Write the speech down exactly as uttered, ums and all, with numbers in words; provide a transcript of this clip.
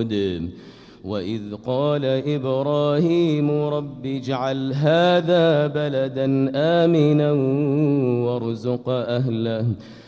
ثمود وإذ قال إبراهيم رب اجعل هذا بلدا آمنا وارزق أهله